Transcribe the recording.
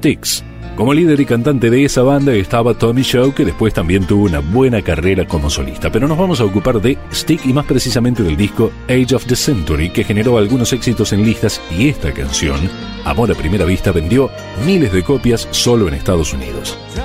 Styx. Como líder y cantante de esa banda estaba Tommy Shaw, que después también tuvo una buena carrera como solista. Pero nos vamos a ocupar de Styx y más precisamente del disco Age of the Century, que generó algunos éxitos en listas, y esta canción, Amor a Primera Vista, vendió miles de copias solo en Estados Unidos.